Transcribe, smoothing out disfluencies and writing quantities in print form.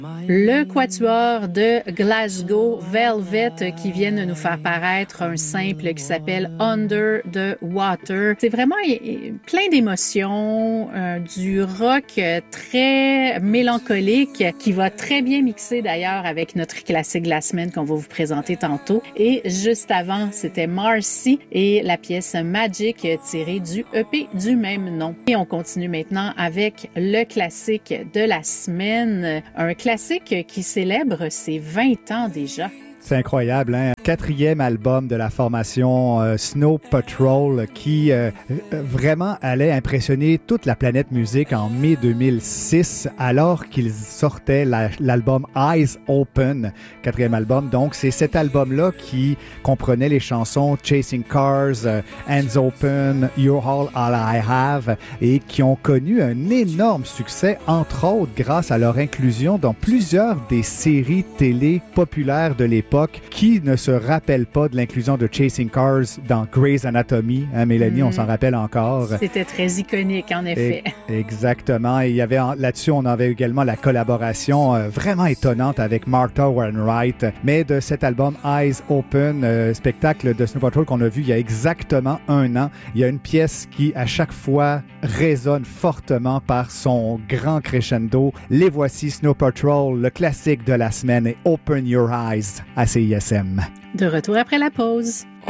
Le quatuor de Glasgow, Velvet, qui viennent de nous faire paraître un simple qui s'appelle Under the Water. C'est vraiment plein d'émotions, du rock très mélancolique qui va très bien mixer d'ailleurs avec notre classique de la semaine qu'on va vous présenter tantôt. Et juste avant, c'était Marcy et la pièce Magic tirée du EP du même nom. Et on continue maintenant avec le classique de la semaine, un classique qui célèbre ses 20 ans déjà. C'est incroyable, hein? 4e album de la formation Snow Patrol qui vraiment allait impressionner toute la planète musique en mai 2006 alors qu'ils sortaient l'album Eyes Open, 4e album. Donc, c'est cet album-là qui comprenait les chansons Chasing Cars, Hands Open, You're All I Have et qui ont connu un énorme succès, entre autres grâce à leur inclusion dans plusieurs des séries télé populaires de l'époque. Qui ne se rappelle pas de l'inclusion de Chasing Cars dans Grey's Anatomy, hein, Mélanie, on s'en rappelle encore. C'était très iconique, en effet. Exactement. Et il y avait là-dessus, on avait également la collaboration vraiment étonnante avec Martha Wainwright. Mais de cet album Eyes Open, spectacle de Snow Patrol qu'on a vu il y a exactement 1 an, il y a une pièce qui, à chaque fois, résonne fortement par son grand crescendo. Les voici, Snow Patrol, le classique de la semaine et Open Your Eyes à CISM. De retour après la pause.